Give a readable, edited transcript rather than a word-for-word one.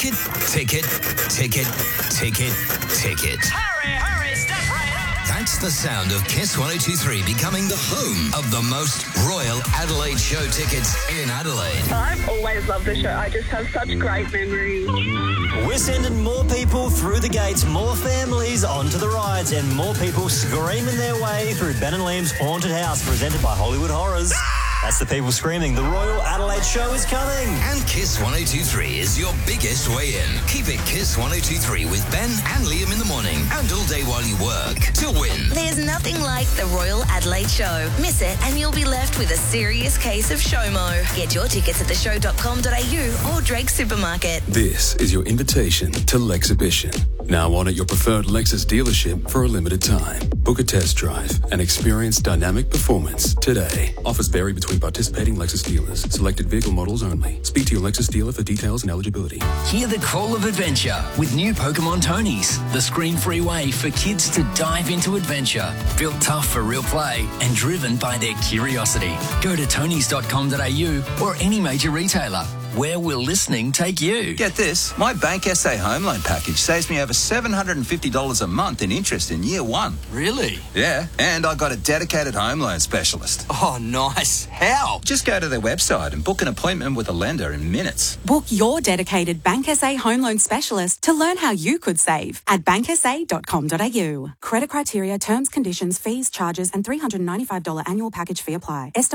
Ticket, ticket, ticket, ticket, ticket. Hurry, step right up. That's the sound of Kiss 102.3 becoming the home of the most Royal Adelaide Show tickets in Adelaide. I've always loved the show. I just have such great memories. We're sending more people through the gates, more families onto the rides, and more people screaming their way through Ben and Liam's Haunted House, presented by Hollywood Horrors. That's the people screaming. The Royal Adelaide Show is coming. And Kiss 102.3 is your biggest way in. Keep it Kiss 102.3 with Ben and Liam in the morning and all day while you work to win. There's nothing like the Royal Adelaide Show. Miss it and you'll be left with a serious case of SHOMO. Get your tickets at theshow.com.au or Drake Supermarket. This is your invitation to Lexhibition. Now on at your preferred Lexus dealership for a limited time. Book a test drive and experience dynamic performance today. Offers vary between participating Lexus dealers. Selected vehicle models only. Speak to your Lexus dealer for details and eligibility. Hear the call of adventure with new Pokemon Tonys, the screen-free way for kids to dive into adventure. Built tough for real play and driven by their curiosity. Go to tonys.com.au or any major retailer. Where will listening take you? Get this, my Bank SA home loan package saves me over $750 a month in interest in year one. Really? Yeah, and I got a dedicated home loan specialist. Oh, nice. How? Just go to their website and book an appointment with a lender in minutes. Book your dedicated Bank SA home loan specialist to learn how you could save at banksa.com.au. Credit criteria, terms, conditions, fees, charges and $395 annual package fee apply.